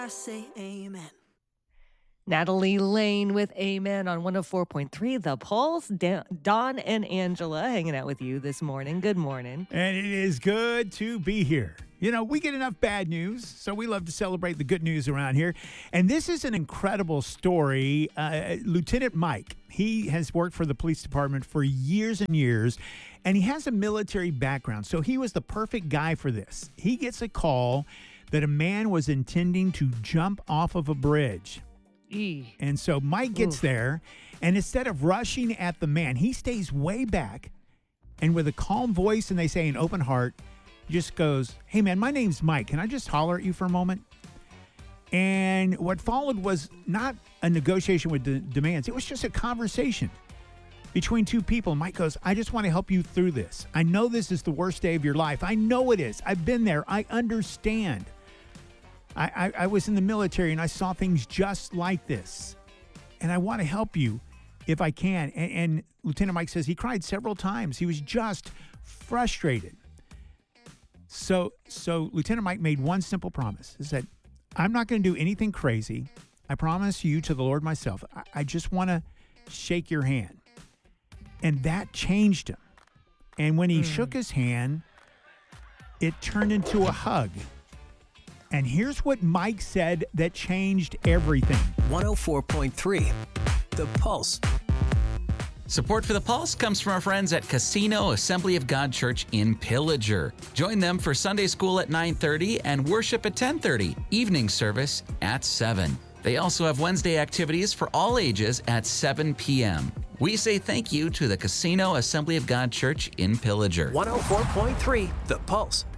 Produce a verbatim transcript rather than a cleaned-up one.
I say amen. Natalie Lane with Amen on one oh four point three The Pulse. Da- Don and Angela hanging out with you this morning. Good morning. And it is good to be here. You know, we get enough bad news, so we love to celebrate the good news around here. And this is an incredible story. Uh, Lieutenant Mike, he has worked for the police department for years and years, and he has a military background. So he was the perfect guy for this. He gets a call that a man was intending to jump off of a bridge. Eee. And so Mike gets Oof. there, and instead of rushing at the man, he stays way back, and with a calm voice, and they say an open heart, he just goes, "Hey, man, my name's Mike. Can I just holler at you for a moment?" And what followed was not a negotiation with the demands. It was just a conversation between two people. Mike goes, "I just want to help you through this. I know this is the worst day of your life. I know it is. I've been there. I understand. I, I, I was in the military and I saw things just like this. And I want to help you if I can." And, and Lieutenant Mike says he cried several times. He was just frustrated. So, so Lieutenant Mike made one simple promise. He said, "I'm not going to do anything crazy. I promise you to the Lord myself. I, I just want to shake your hand." And that changed him. And when he mm. shook his hand, it turned into a hug. And here's what Mike said that changed everything. one oh four point three The Pulse. Support for The Pulse comes from our friends at Casino Assembly of God Church in Pillager. Join them for Sunday school at nine thirty and worship at ten thirty, evening service at seven. They also have Wednesday activities for all ages at seven p.m. We say thank you to the Casino Assembly of God Church in Pillager. one oh four point three The Pulse.